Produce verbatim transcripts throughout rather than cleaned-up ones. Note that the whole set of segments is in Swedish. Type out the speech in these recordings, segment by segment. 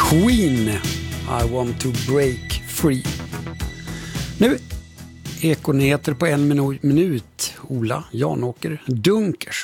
Queen, I want to break free. Nu, Ekonyheter på en minut. Ola Janåker Dunkers.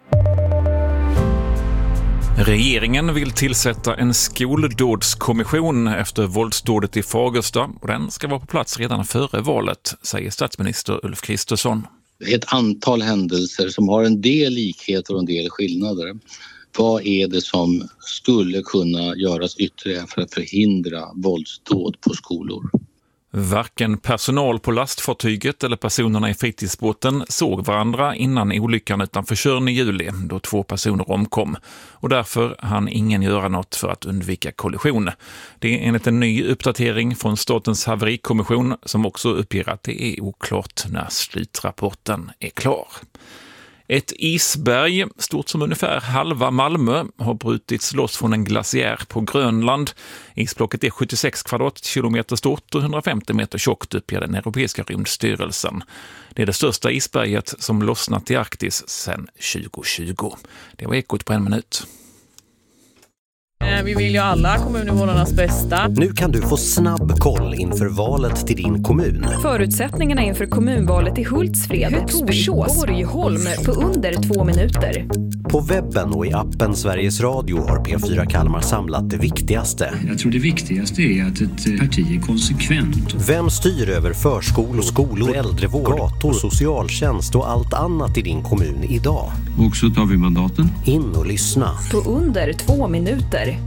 Regeringen vill tillsätta en skoldådskommission efter våldsdådet i Fagersta och den ska vara på plats redan före valet, säger statsminister Ulf Kristersson. Ett antal händelser som har en del likheter och en del skillnader. Vad är det som skulle kunna göras ytterligare för att förhindra våldsdåd på skolor? Varken personal på lastfartyget eller personerna i fritidsbåten såg varandra innan olyckan utanför Tjörn i juli då två personer omkom. Och därför hann ingen göra något för att undvika kollision. Det är enligt en ny uppdatering från Statens haverikommission som också uppger att det är oklart när slutrapporten är klar. Ett isberg, stort som ungefär halva Malmö, har brutits loss från en glaciär på Grönland. Isblocket är sjuttiosex kvadratkilometer stort och hundrafemtio meter tjockt, uppger den europeiska rymdstyrelsen. Det är det största isberget som lossnat i Arktis sedan tjugo tjugo. Det var Ekot på en minut. Vi vill ju alla kommuninvånarnas bästa. Nu kan du få snabb koll inför valet till din kommun. Förutsättningarna inför kommunvalet i Hultsfred, Torsås, Borgholm på under två minuter. På webben och i appen Sveriges Radio har P fyra Kalmar samlat det viktigaste. Jag tror det viktigaste är att ett parti är konsekvent. Vem styr över förskolor, skolor, äldrevård, gator, socialtjänst och allt annat i din kommun idag? Och så tar vi mandaten. In och lyssna. På under två minuter.